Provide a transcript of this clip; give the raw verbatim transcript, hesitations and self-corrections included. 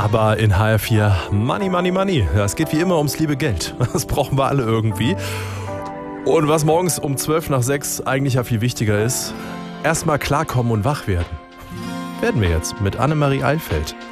Aber in H R vier Money, Money, Money. Ja, es geht wie immer ums liebe Geld. Das brauchen wir alle irgendwie. Und was morgens um zwölf nach sechs eigentlich ja viel wichtiger ist, erstmal klarkommen und wach werden. Werden wir jetzt mit Annemarie Eilfeld.